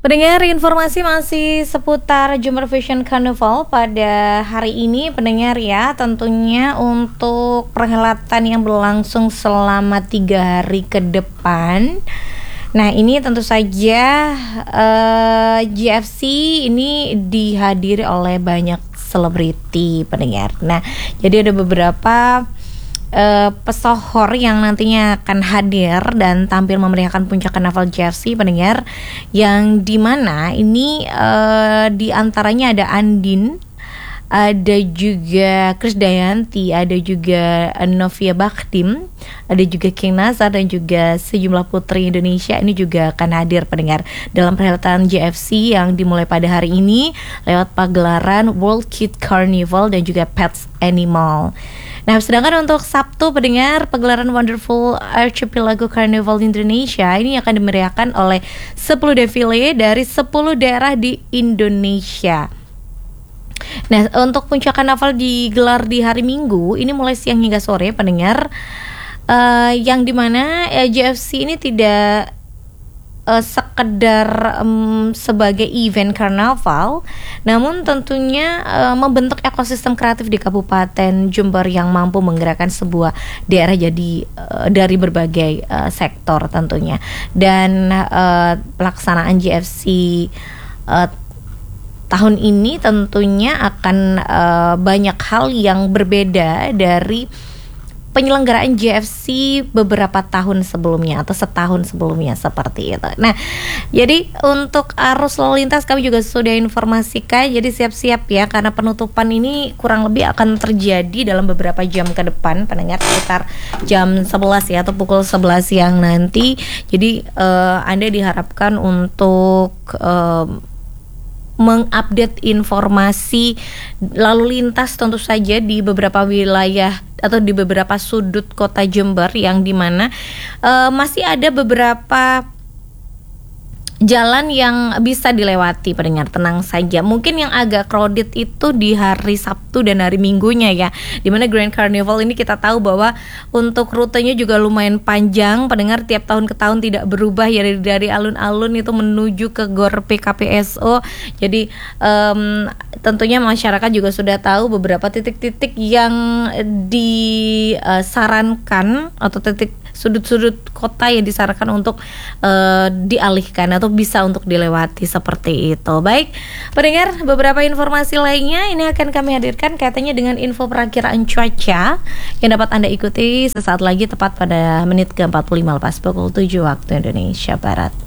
Pendengar, informasi masih seputar Jember Fashion Carnival pada hari ini, pendengar ya. Tentunya untuk perhelatan yang berlangsung selama 3 hari ke depan. Nah, ini tentu saja GFC ini dihadiri oleh banyak selebriti, pendengar. Nah, jadi ada beberapa pesohor yang nantinya akan hadir dan tampil memeriahkan puncak karnaval GFC, pendengar, yang dimana ini di antaranya ada Andin, ada juga Krisdayanti, ada juga Novia Bakhtim, ada juga King Nazar dan juga sejumlah putri Indonesia ini juga akan hadir, pendengar, dalam perhelatan GFC yang dimulai pada hari ini lewat pagelaran World Kid Carnival dan juga Pets Animal. Nah, sedangkan untuk Sabtu, pendengar, pagelaran Wonderful Archipelago Carnival Indonesia ini akan dimeriahkan oleh 10 defile dari 10 daerah di Indonesia. Nah, untuk puncak karnaval digelar di hari Minggu ini mulai siang hingga sore, pendengar, yang dimana GFC ini tidak sekedar sebagai event karnaval, namun tentunya membentuk ekosistem kreatif di Kabupaten Jember yang mampu menggerakkan sebuah daerah jadi dari berbagai sektor tentunya. Dan pelaksanaan GFC tahun ini tentunya akan banyak hal yang berbeda dari penyelenggaraan GFC beberapa tahun sebelumnya atau setahun sebelumnya seperti itu. Nah, jadi untuk arus lalu lintas kami juga sudah informasikan, jadi siap-siap ya, karena penutupan ini kurang lebih akan terjadi dalam beberapa jam ke depan, pendengar, sekitar jam 11 ya, atau pukul 11 siang nanti. Jadi Anda diharapkan untuk mengupdate informasi lalu lintas tentu saja di beberapa wilayah atau di beberapa sudut kota Jember yang dimana masih ada beberapa jalan yang bisa dilewati, pendengar, tenang saja. Mungkin yang agak crowded itu di hari Sabtu dan hari Minggunya ya, dimana Grand Carnival ini kita tahu bahwa untuk rutenya juga lumayan panjang, pendengar, tiap tahun ke tahun tidak berubah ya, dari alun-alun itu menuju ke GOR PKPSO. Jadi tentunya masyarakat juga sudah tahu beberapa titik-titik yang disarankan atau titik sudut-sudut kota yang disarankan untuk dialihkan atau bisa untuk dilewati seperti itu. Baik, pendengar, beberapa informasi lainnya ini akan kami hadirkan kaitannya dengan info perakiraan cuaca yang dapat Anda ikuti sesaat lagi tepat pada menit ke-45 lepas pukul 7 waktu Indonesia Barat.